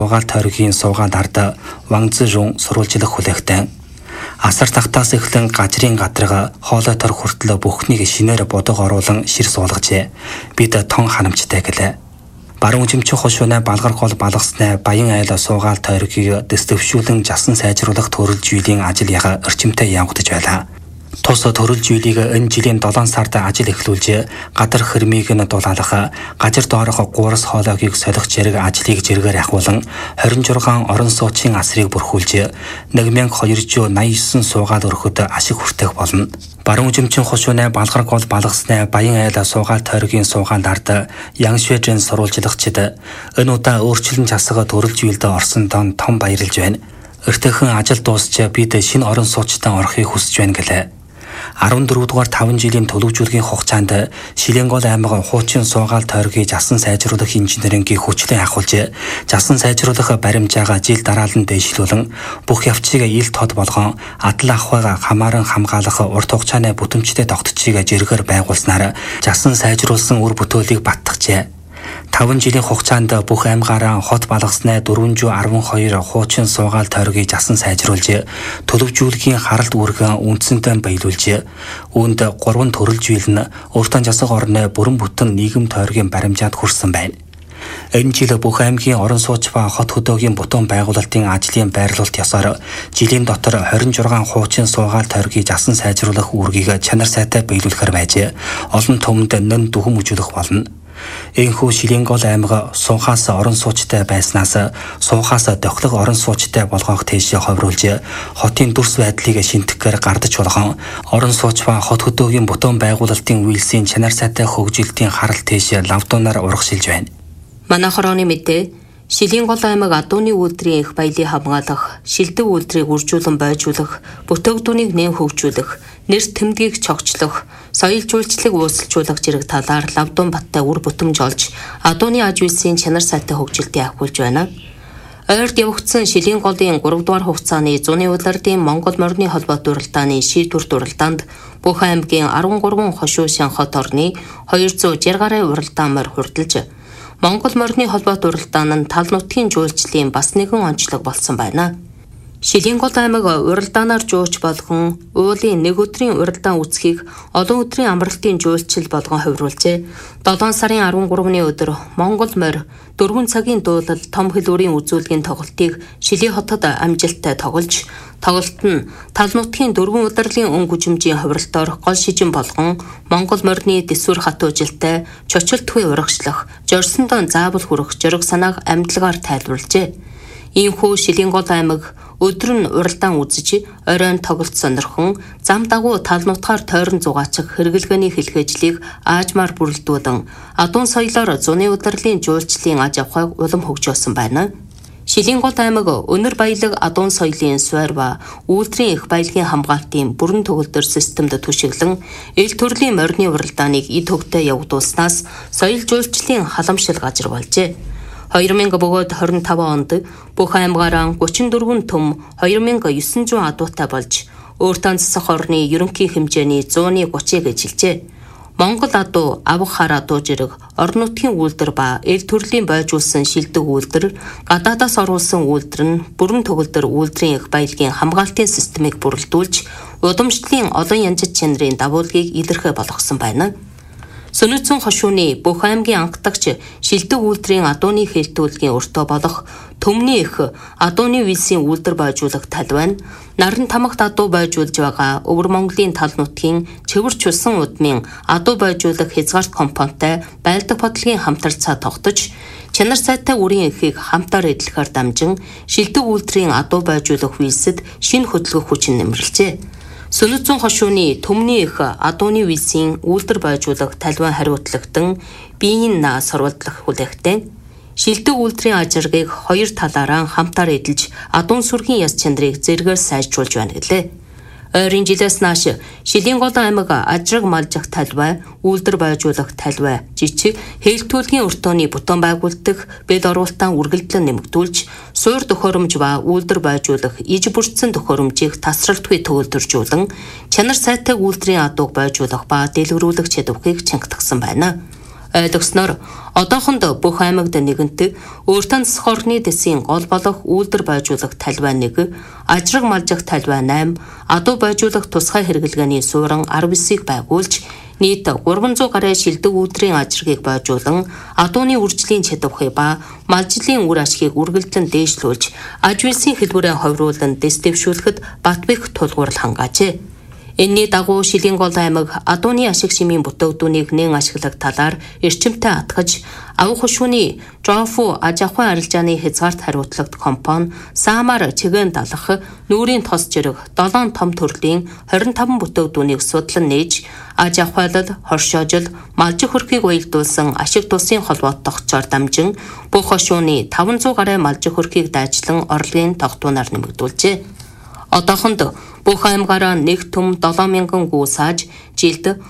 суугаал тойргийн суугаал ард Вангзжун сурвалжлах хүлээгтэн асар тахтаас эхлэн гажрын гадрага хоолой төр хүртэл бүхнийг шинээр бодог оруулан шир суулгажээ. Бид тон ханамжтай гэлээ. Баруун жимчүү хошууна балгар гол балгасны баян айл суугаал тойргийг дэвшүүлэн жасан сайжруулах төрөл жүйлийн ажил яга орчимтой явагдаж байлаа. Тус төрөл жүүлийг энэ жилийн 7 сард ажил эхлүүлж гадар хэрмийг нь дулаалах, гажир доорох 3 хоолойгийг солих зэрэг ажлыг зэрэгээр ахуулан 26 орон сууцын асрыг бүрхүүлж 1289 суугаал өрхөд ашиг хүртэх болно. Баруун жимчин хошууна балгар гол балгасны баян айл суугаал тойргийн суугаал ард Яншвэжэн сурвалжлагчид энэ удаа өөрчлөн жасах төрөл жүүлд орсон том баярлж байна. Өртөөхөн ажил дуусч бид шинэ орон сууцтай орохыг хүсэж байна гэлээ. 14 дугаар 5 жилийн төлөвжүүлгийн хугацаанд Шилэнгол аймаг хуучин суугаал тойргийг жасан сайжруулах инженерингийн хүчлэн ахуулж жасан сайжруулах баримжаагаа жил дараалан дэвшлүүлэн бүх явцыг ил тод болгон адал ахуйгаа хамааран хамгаалах урт хугацааны бүтэмжтэй тогтцыг зэрэгээр байгуулснаар жасан сайжруулсан үр бүтээлийг баттгажээ. 5 жилийн хугацаанд бүх аймгаараа хот балгасны 412 хуучин суугаал тойргийг жасан сайжруулж төлөвжүүлгийн харалт үүргэн үндсэндээ баялуулж үүнд 3 төрөл жийл нь уртан жасах орны бүрэн бүтэн нийгэм тойргийн баримжаад хүрсэн байна. Энэ жил бүх аймгийн орон сууц ба хот хөдөөгийн бүтэн байгуулалтын ажлын байрлуулалт ёсоор жилийн дотор 26 хуучин суугаал тойргийг жасан сайжруулах үүргийг чанар сайтай баялуулахар байж олон түмэнд нэн дүгм үзүүлэх болно. Энэхүү Шилэнгол аймаг суухаас орон суучтай байснаас суухаас дохлог орон суучтай болгох тийш ховруулж хотын дүрс байдлыг шинтгэхээр гардаж болгон орон сууч ба хот хөдөөгийн бүтэн байгуулалтын үйлсийн чанар сайтай хөгжилтийн харалт тийш лавдуунаар урагшилж байна. Манайх орооны мэдээ Шилэнгол аймаг адууны үйлдвэрийн их баялыг хамгаалах, шилдэг үйлдвэрийг үржүүлэн бойжуулах, бүтээгдэхүүнийг нэм хөгжүүлэх, нэр тэмдгийг чогчлох, соёл жуулчлалыг үүсэлжүүлэх зэрэг талаар Лавдун баттай үр бүтэмж олж адууны аж үйлсийн чанар сайтай хөгжилтийг ахиулж байна. Ойрд явагдсан Шилэнголын 3 дугаар хугацааны зуны улирдын Монгол морины холбоо дуралдааны шийдвэр дуралдаанд бүх аймгийн 13 хошуу шан хот орны 260 гаруй уралдаан морь хурдалж Монгол морины холбоо дуралдаан нь тал нутгийн жуулчлалын бас нэгэн онцлог болсон байна. Шилэнгол аймаг уралдаанаар жууч болгон уулын нэг өдрийн уралдаан үүсхийг олон өдрийн амралтын жуулчил болгон хувируулжээ. 7 сарын 13-ны өдөр Монгол морь 4 цагийн дуулал том хэлбэрийн үзүүлгийн тоглолтыг Шилэ хотод амжилттай тоглож, тоглолт нь тал нутгийн 4 удирлын өнгө хүчмжийн хувиралтаар гол шижин болгон Монгол морины дэсвэр хат үжилтэй чочилтгүй урагшлах, жорсондоо заавал хүрэх зориг санааг амьдлагаар тайлбарлажээ. Иймхүү Шилэнгол аймаг өдөр нь уралдаан үзэж, оройн тоглолт сонирхон, зам дагуу тал нутгаар тойрон зугаачих хэрэглгээний хэлхээжлийг аажмаар бүрэлдүүлэн, адуун соёлоор зуны удирлын жуулчлалын аж ахуйг улам хөгжөөсөн байна. Шилэнгол аймаг өнөр баялаг адуун соёлын суурь ба үйлдвэрийн их баялагын хамгаалтын бүрэн төгөлдөр системд түшиглэн, эл төрлийн морины уралдааныг эд хөвгтэй явагдуулснаас соёл жуулчлалын халамжлал газар болжээ. 2025 онд бүх аймгаараа 34 төм 2900 адуутай болж, өөртөө засах орны ерөнхий хэмжээний 130-ыг эжилжээ. Монгол адуу, авах хар адуу зэрэг орон нутгийн үйлдвэр ба эл төрлийн бойжуулсан шилдэг үйлдвэр, гадаадаас оруулсан үйлдвэр нь бүрэн төгөлдөр үйлдвэрийн их баялагын хамгаалтын системийг бүрэлдүүлж, удамшлын олон янзит чанарын дагуулгийг илэрхэ болгосон байна. Сөнөцөн хошууны бүх аймгийн анхдагч шилдэг үйлдвэрийн адууны хэлтүүлгийн өртөө болох төмний их адууны үйлсийн үйлдвэр бойжуулах талбай нь наран тамагт адуу бойжуулж байгаа Өвөр Монголын тал нутгийн цэвэр чулсан удмын адуу бойжуулах хязгаарт компонентэй байлдаг бодлогын хамтарцаа тогтож, чанар сайтай үрийн эхийг хамтаар эдлэхээр дамжин шилдэг үйлдвэрийн адуу бойжуулах үйлсэд шинэ хөдөлгөх хүчин нэмэрлжээ. Сөнөцөн хошууны төмний их адууны үйлсийн үйлдвэр бойжуулах талбай хариуцлагдан биеийн сурвалжлах хүлээгтэн шилдэг үйлдвэрийн ажиргийг хоёр талаараа хамтаар эдэлж адуун сүргийн яс чанарыг зэргээр сайжруулж байна гэлээ. Ойрын жилээс нааш Шилэнгол аймаг ажраг малжих талбай, үйлдвэр бойжуулах талбай, жижиг хэлтүүлгийн өртөөний бүтэн байгуулдаг бед оруулалтаа үргэлжлэн нэмэгдүүлж, суур төхөөрөмж ба үйлдвэр бойжуулах иж бүрдсэн төхөөрөмжийг тасралтгүй төгөлдржүүлэн, чанар сайтай үйлдвэрийн адууг бойжуулах ба дэлгэрүүлэх чадварыг чангатгсан байна. Ойлгосноор одоохонд бүх аймагт нэгэнт өөртөө засах орны дэсийн гол болох үйлдвэр байжуулах талбай 1, ажраг малжих талбай 8, адуу байжуулах тусгай хэрэглгээний суурин 19-ийг байгуулж нийт 300 гаруй шилдэг үйлдвэрийн ажрыг байжуулан адууны үржлийн чадварыг ба малжлын үр ашгийг үргэлжлэн дээшлүүлж аж үйлсийн хэлбэрээ ховруулан дэс дэвшүүлэхэд Батбэх тулгуурлал хангаажээ. Энэний дагуу Шилийн гол аймаг адууны ашиг шимийн бүтээгдэхүүнийг нэн ашиглах талаар эрчимтэй атгаж авах хушууны Жофу аж ахуйн арилжааны хязгаарт хариуцлагт компани Саамаар чигээр далах нүүрийн тос жирэг 7 том төрлийн 25 бүтээгдэхүүнийг судлан нээж аж ахуйлал, хоршоожил, малжих хөрхийг уялдуулсан ашиг тусын холбоот тогтцоор дамжин бүх хушууны 500 гаруй малжих хөрхийг дайчлан орлогын тогтвороор нэмэгдүүлжээ. Одоохонд бүх аймгаараа нэг түм 7000 гүү сааж, жилд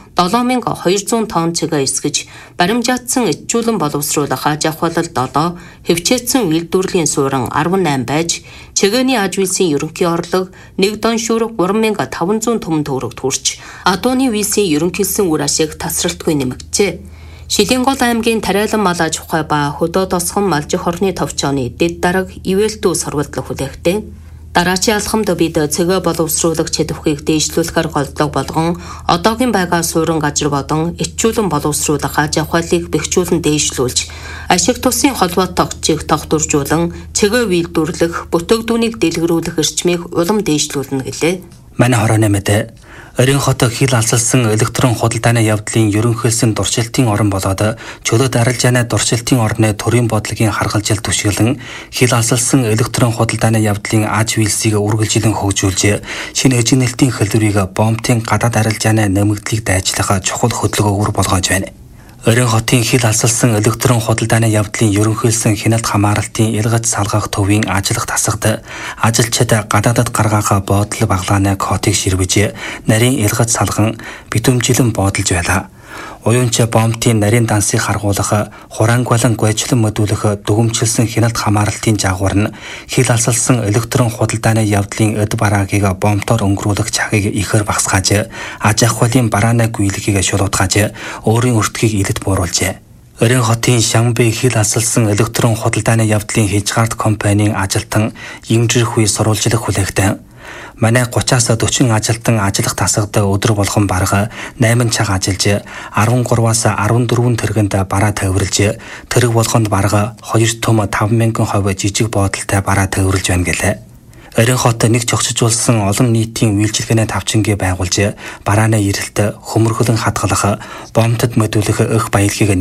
7200 тонн цэгээ эсгэж, баримжаатсан ичжүүлэн боловсруулах аж ахуйлал 7, хэвчээсэн үйлдвэрлэлийн суурин 18 байж, цэгээний аж үйлсийн ерөнхий орлого 1 доншуур 3500 түмэн төгрөгт хүрч, адууны үйлсийн ерөнхийлсэн үр ашиг тасралтгүй нэмэгджээ. Шилийн гол аймгийн Тариалан мал аж ахуй ба хөдөө тосгон малжих орны товчооны дэд дарга ивэлтүү сургалтад хүлээгдээ. Дараачийн алхамд бид цэгээ боловсруулах чадварыг дээшлүүлэхээр голдлого болгон одоогийн байгаа суурин газар бодон ичжүүлэн боловсруулах аж ахуйлыг бэхжүүлэн дээшлүүлж ашиг тусын холбоот тогтцыг тогтворжуулан цэгээ үйлдвэрлэх бүтээгдэхүүнийг дэлгэрүүлэх эрчмийг улам дээшлүүлнэ гэлээ. Манай хорооны мэдээ Орон хотоо хил алсалсан электрон худалдааны явдлын ерөнхийлсөн дуршилтын орон болоод чөлөөт арилжааны дуршилтын орны төрийн бодлогийн харгалзал түшиглэн хил алсалсан электрон худалдааны явдлын аж үйлсийг үргэлжлэн хөгжүүлж шинэ эжинэлтийн хэлбэрийг бомбын гадаад арилжааны нэмэгдлийг дайчлах чухал хөдөлгөөгөөр болгож байна. Орон хотын хил алсалсан электрон худалдааны явдлын ерөнхийлсөн хяналт хамааралтын илгац салгах төвийн ажиллах тасагт ажилчид гадаадад гаргаах бодол баглааны кодыг ширвэж нарийн илгац салган битүүмжилэн бодолж байлаа. Уюунч бомбын нарийн дансыг харгуулах, хураангуйлан гойчлон мөдүүлэх дүгэмжилсэн хяналт хамааралтын жагвар нь хил алсалсан электрон худалдааны явдлын эд бараагийг бомбтоор өнгөрүүлэх чагийг ихэр багсгааж, аж ахуйлын барааны гүйлгийг шулуутгааж, өөрийн өртгийг илэд бууруулжээ. Орон хотын Шамбэ хил алсалсан электрон худалдааны явдлын хязгаарт компанийн ажилтан Имжирх үе сурвалжлах хүлээгдэн манай 30-аас 40 ажилтан ажиллах тасагт өдөр болгон бараг 8 цаг ажиллаж 13-аас 14 тэргэнд бараа тавирлж тэрэг болгонд бараг 2 том 5000 хувь жижиг боодолтой бараа тавирлж байна гэлээ. Орон хот нэг зохицуулсан олон нийтийн үйлчилгээний тавчингээ байгуулж барааны эрэлт хөмөргөлөн хадгалах, бомбтод мөдүүлэх өх баялагийг